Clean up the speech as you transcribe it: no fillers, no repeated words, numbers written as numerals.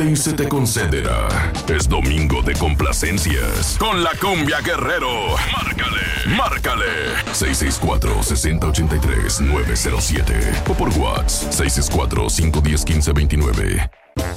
y se te concederá. Es domingo de complacencias con la Cumbia Guerrero. Márcale 664-6083-907 o por WhatsApp 664-510-1529.